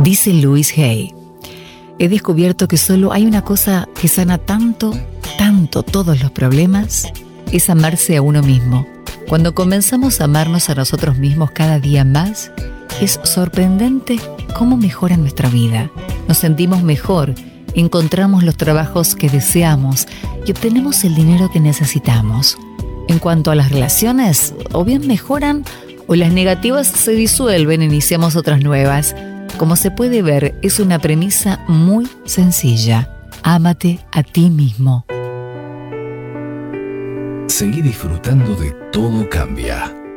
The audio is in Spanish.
Dice Louise Hay: he descubierto que solo hay una cosa que sana tanto todos los problemas, es amarse a uno mismo. Cuando comenzamos a amarnos a nosotros mismos cada día más, es sorprendente cómo mejora nuestra vida. Nos sentimos mejor, encontramos los trabajos que deseamos y obtenemos el dinero que necesitamos. En cuanto a las relaciones, o bien mejoran o las negativas se disuelven e iniciamos otras nuevas. Como se puede ver, es una premisa muy sencilla. Ámate a ti mismo. Seguí disfrutando de Todo Cambia.